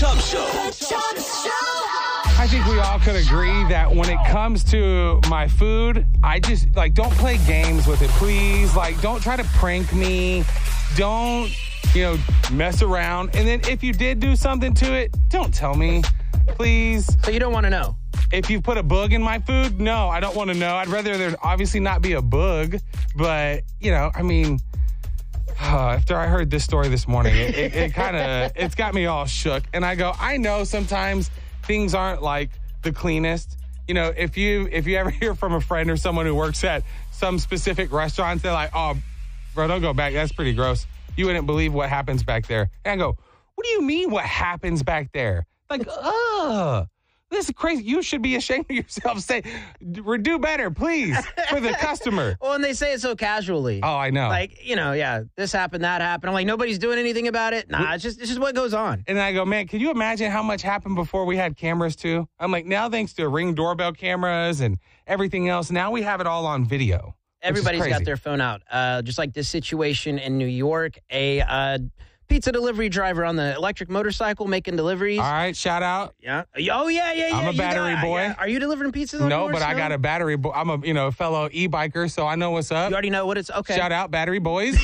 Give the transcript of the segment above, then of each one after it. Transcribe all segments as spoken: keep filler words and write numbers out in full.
Chubb Show. The Chubb Show. I think we all could agree that when it comes to my food, I just, like, don't play games with it, please. Like, don't try to prank me. Don't, you know, mess around. And then if you did do something to it, don't tell me, please. So you don't want to know? If you put a bug in my food, no, I don't want to know. I'd rather there obviously not be a bug. But, you know, I mean, uh, after I heard this story this morning, it, it, it kind of, it's got me all shook. And I go, I know sometimes things aren't like the cleanest. You know, if you if you ever hear from a friend or someone who works at some specific restaurant, they're like, oh, bro, don't go back. That's pretty gross. You wouldn't believe what happens back there. And I go, what do you mean what happens back there? Like, ugh. This is crazy. You should be ashamed of yourself. Say, do better, please, for the customer. Well, and they say it so casually. Oh, I know. Like, you know, yeah, this happened, that happened. I'm like, nobody's doing anything about it. Nah, it's just it's just what goes on. And I go, man, can you imagine how much happened before we had cameras too? I'm like, now thanks to Ring doorbell cameras and everything else, now we have it all on video. Everybody's got their phone out. Uh, just like this situation in New York, a uh, pizza delivery driver on the electric motorcycle making deliveries. All right, shout out. Yeah. Oh, yeah, yeah, yeah. I'm a you battery got, boy. Yeah. Are you delivering pizzas on No, yours? but I got a battery boy. I'm a, you know, fellow e-biker, so I know what's up. You already know what it's, okay. Shout out, battery boys.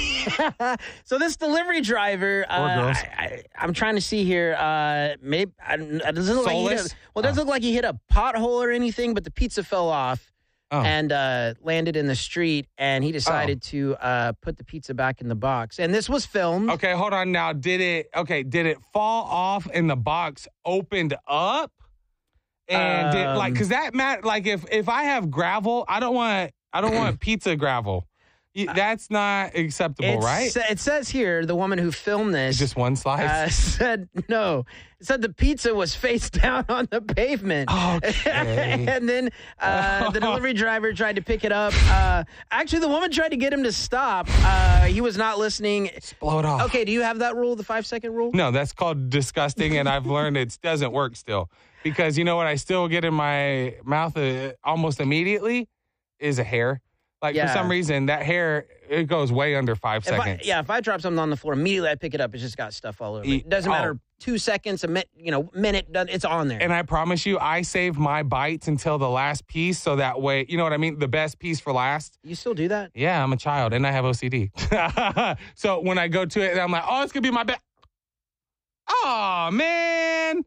So this delivery driver, uh, girls. I, I, I'm trying to see here, uh, maybe, I, it doesn't look like he hit a, well, it doesn't Oh. look like he hit a pothole or anything, but the pizza fell off. Oh. And uh, landed in the street, and he decided Oh. to uh, put the pizza back in the box. And this was filmed. Okay, hold on now. Did it, okay, did it fall off and the box opened up? And did, like, Um, because that matter, like, if if I have gravel, I don't want, I don't want pizza gravel. You- That's not acceptable, It's- right? It says here, the woman who filmed this Just one slice? uh, said, no, it said the pizza was face down on the pavement. Okay. And then uh, the delivery driver tried to pick it up. Uh, actually, the woman tried to get him to stop. Uh, he was not listening. Just blow it off. Okay, do you have that rule, the five-second rule? No, that's called disgusting, and I've learned it doesn't work still. Because you know what I still get in my mouth uh, almost immediately is a hair. Like, Yeah. for some reason, that hair, it goes way under five If I, seconds. yeah, if I drop something on the floor, immediately I pick it up. It's just got stuff all over it. E- It doesn't oh. matter. Two seconds, a minute, you know, minute, done- it's on there. And I promise you, I save my bites until the last piece, so that way, you know what I mean? The best piece for last. You still do that? Yeah, I'm a child, and I have O C D. So when I go to it, I'm like, oh, it's going to be my best. Oh, man.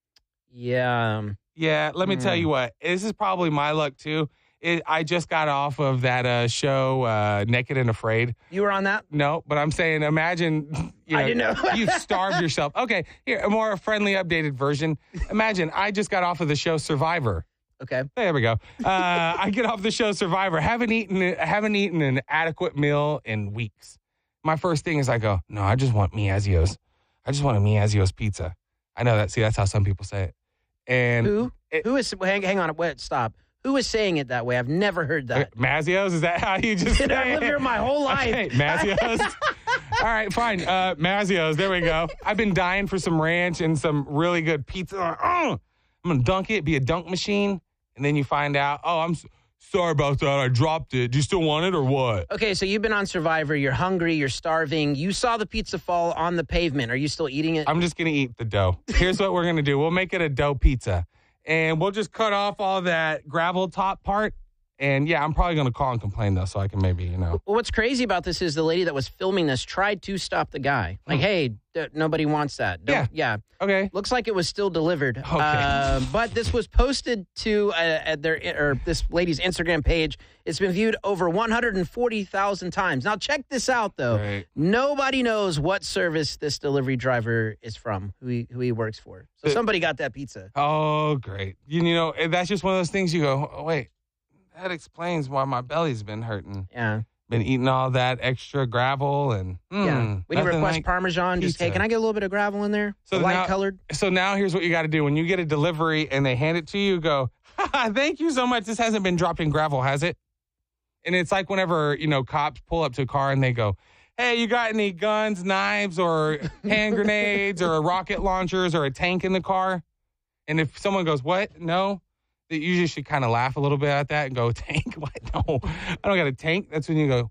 Yeah. um, Yeah, let me tell Hmm. you what. This is probably my luck, too. It, I just got off of that uh, show, uh, Naked and Afraid. You were on that? No, but I'm saying, imagine, you know, I didn't know. you've starved yourself. Okay, here, a more friendly, updated version. Imagine, I just got off of the show Survivor. Okay. There we go. Uh, I get off the show Survivor. Haven't eaten, haven't eaten an adequate meal in weeks. My first thing is I go, no, I just want Miazio's. I just want a Miazio's pizza. I know that. See, that's how some people say it. And Who? It, Who is, hang, hang on, wait, stop. Who is saying it that way? I've never heard that. Mazio's? Is that how you just say I've it? lived here my whole life. Okay, Mazio's. All right, fine. Uh, Mazio's. There we go. I've been dying for some ranch and some really good pizza. Uh, I'm going to dunk it, be a dunk machine. And then you find out, oh, I'm s- sorry about that. I dropped it. Do you still want it or what? Okay, so you've been on Survivor. You're hungry. You're starving. You saw the pizza fall on the pavement. Are you still eating it? I'm just going to eat the dough. Here's what we're going to do. We'll make it a dough pizza. And we'll just cut off all that gravel top part. And, yeah, I'm probably going to call and complain, though, so I can maybe, you know. Well, what's crazy about this is the lady that was filming this tried to stop the guy. Like, Hmm. hey, d- nobody wants that. Don't, yeah. Okay. Looks like it was still delivered. Okay. Uh, but this was posted to uh, at their or this lady's Instagram page. It's been viewed over one hundred forty thousand times. Now, check this out, though. Right. Nobody knows what service this delivery driver is from, who he, who he works for. So Uh, somebody got that pizza. Oh, great. You, you know, that's just one of those things you go, oh, wait, that explains why my belly's been hurting. Yeah. Been eating all that extra gravel and mm, Yeah. When you nothing request like Parmesan, just, hey, pizza. can I get a little bit of gravel in there? So Light now- colored? So now here's what you got to do. When you get a delivery and they hand it to you, go, thank you so much. This hasn't been dropped in gravel, has it? And it's like whenever, you know, cops pull up to a car and they go, hey, you got any guns, knives, or hand grenades, or rocket launchers, or a tank in the car? And if someone goes, what? No? That you just should kind of laugh a little bit at that and go, tank? What? No, I don't got a tank. That's when you go,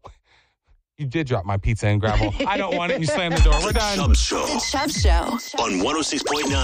you did drop my pizza in gravel. I don't want it. You slam the door. We're done. Chubb Show The Chubb Show. on one oh six point nine.